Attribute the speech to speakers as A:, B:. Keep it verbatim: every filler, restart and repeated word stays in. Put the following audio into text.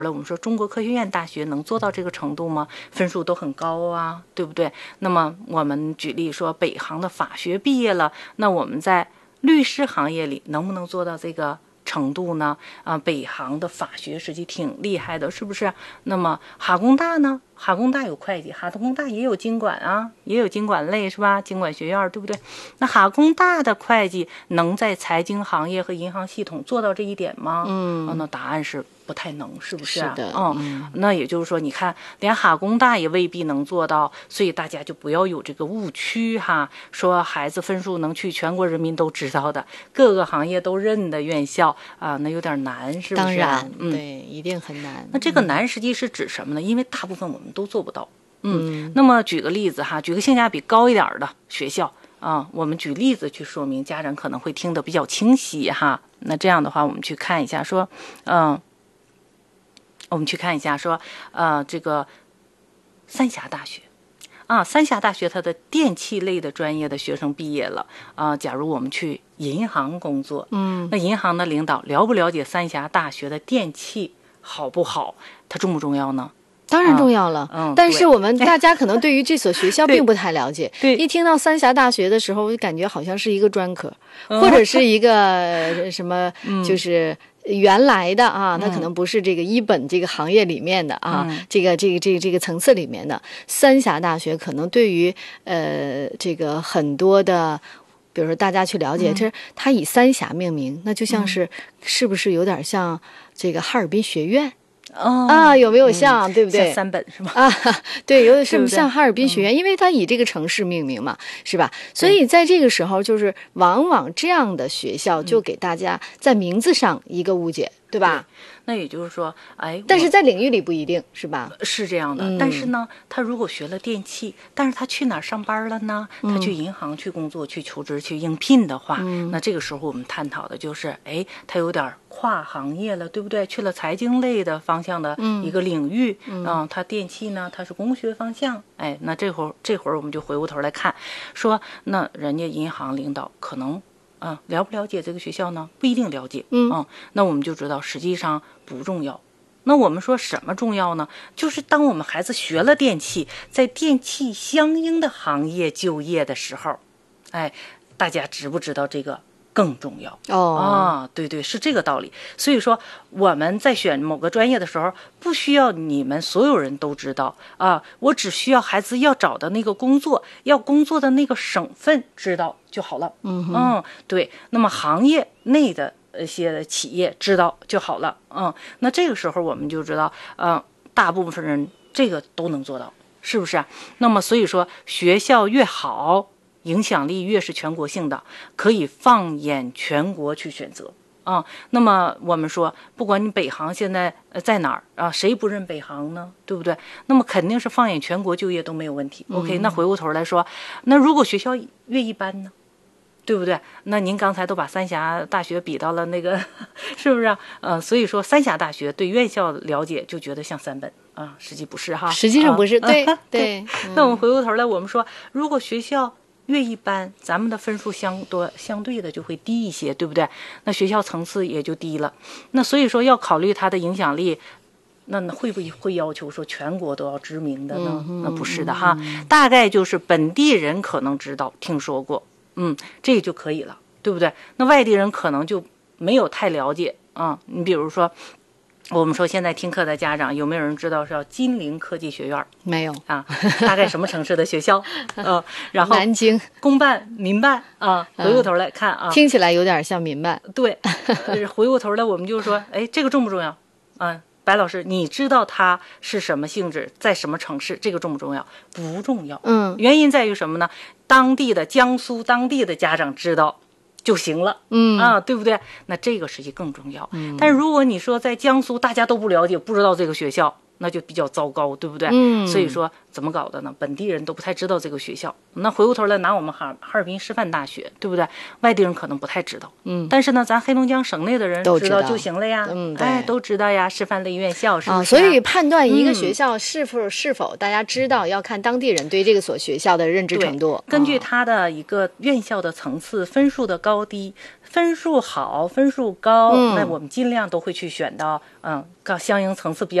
A: 了，我们说中国科学院大学能做到这个程度吗？分数都很高啊，对不对？那么我们举例说，北航的法学毕业了，那我们在律师行业里能不能做到这个程度呢？啊，北航的法学实际挺厉害的，是不是？那么哈工大呢？哈工大有会计，哈工大也有经管啊，也有经管类，是吧？经管学院，对不对？那哈工大的会计能在财经行业和银行系统做到这一点吗？
B: 嗯，
A: 哦、那答案是不太能，是不是、啊？
B: 是的，
A: 嗯，
B: 嗯，
A: 那也就是说，你看，连哈工大也未必能做到，所以大家就不要有这个误区哈，说孩子分数能去全国人民都知道的、各个行业都认的院校啊，那有点难，是不是？
B: 当然，
A: 嗯，
B: 对，一定很难。
A: 那这个难实际是指什么呢？因为大部分我们都做不到。
B: 嗯，
A: 嗯，那么举个例子哈，举个性价比高一点的学校啊，我们举例子去说明，家长可能会听得比较清晰哈。那这样的话，我们去看一下，说，嗯、呃，我们去看一下，说，呃，这个三峡大学。啊，三峡大学它的电气类的专业的学生毕业了啊。假如我们去银行工作，
B: 嗯，
A: 那银行的领导了不了解三峡大学的电气好不好？它重不重要呢？
B: 当然重要了。
A: 嗯，嗯
B: 但是我们大家可能对于这所学校并不太了解。
A: 对，
B: 一听到三峡大学的时候，我就感觉好像是一个专科，嗯、或者是一个什么，就是。嗯原来的啊，它可能不是这个一本这个行业里面的啊，
A: 嗯、
B: 这个这个这个这个层次里面的。三峡大学可能对于呃这个很多的，比如说大家去了解，这、嗯、它以三峡命名，那就像是、嗯、是不是有点像这个哈尔滨学院？
A: 哦、
B: 啊，有没有像、嗯、对不对？
A: 像三本是吗？
B: 啊，对，有点是像哈尔滨学院，
A: 嗯、
B: 因为它以这个城市命名嘛，是吧？所以在这个时候，就是往往这样的学校就给大家在名字上一个误解，对吧？
A: 对，那也就是说，哎，
B: 但是在领域里不一定是吧？
A: 是这样的、
B: 嗯，
A: 但是呢，他如果学了电气，但是他去哪儿上班了呢？
B: 嗯、
A: 他去银行去工作、去求职、去应聘的话，
B: 嗯、
A: 那这个时候我们探讨的就是，哎，他有点跨行业了，对不对？去了财经类的方向的一个领域，
B: 嗯，
A: 嗯他电气呢，他是工学方向，哎，那这会儿这会儿我们就回过头来看，说那人家银行领导可能。嗯，了不了解这个学校呢？不一定了解。
B: 嗯，
A: 嗯，那我们就知道，实际上不重要。那我们说什么重要呢？就是当我们孩子学了电气，在电气相应的行业就业的时候，哎，大家知不知道这个更重要？
B: 哦，
A: 啊，对对，是这个道理。所以说我们在选某个专业的时候，不需要你们所有人都知道啊，我只需要孩子要找的那个工作，要工作的那个省份知道就好了。
B: 嗯
A: 嗯，对。那么行业内的一些企业知道就好了。嗯，那这个时候我们就知道，嗯，大部分人这个都能做到，是不是啊？那么所以说，学校越好，影响力越是全国性的，可以放眼全国去选择啊。那么我们说，不管你北航现在在哪儿啊，谁不认北航呢？对不对？那么肯定是放眼全国就业都没有问题。
B: 嗯、
A: OK， 那回过头来说，那如果学校越一般呢？对不对？那您刚才都把三峡大学比到了那个，是不是啊？呃，所以说三峡大学对院校了解就觉得像三本啊，实际不是哈。
B: 实际上不是，
A: 啊、
B: 对、
A: 啊、
B: 对。
A: 嗯、那我们回过头来，我们说，如果学校越一般，咱们的分数相多相对的就会低一些，对不对？那学校层次也就低了。那所以说要考虑它的影响力。那会不会要求说全国都要知名的呢？
B: 嗯、
A: 那不是的哈，大概就是本地人可能知道、听说过。嗯，这就可以了，对不对？那外地人可能就没有太了解啊。你比如说，我们说现在听课的家长有没有人知道是叫金陵科技学院？
B: 没有
A: 啊，大概什么城市的学校？呃，然后
B: 南京
A: 公办、民办啊。回过头来看啊，
B: 听起来有点像民办。
A: 对，呃、回过头来我们就说，哎，这个重不重要？啊。白老师，你知道它是什么性质，在什么城市？这个重不重要？不重要。
B: 嗯，
A: 原因在于什么呢？当地的江苏当地的家长知道就行了。
B: 嗯
A: 啊，对不对？那这个实际更重要。
B: 嗯，
A: 但是如果你说在江苏大家都不了解，不知道这个学校， 那就比较糟糕，对不对？
B: 嗯，
A: 所以说怎么搞的呢？本地人都不太知道这个学校。那回过头来拿我们哈哈尔滨师范大学，对不对？外地人可能不太知道，
B: 嗯，
A: 但是呢，咱黑龙江省内的人
B: 都知道
A: 知道就行了呀，
B: 嗯，对，
A: 哎，都知道呀，师范类院校是不是、啊
B: 啊？所以判断一个学校是否、嗯、是否大家知道，要看当地人对这个所学校的认知程度，
A: 根据它的一个院校的层次、分数的高低。分数好，分数高、
B: 嗯，
A: 那我们尽量都会去选到嗯高相应层次比较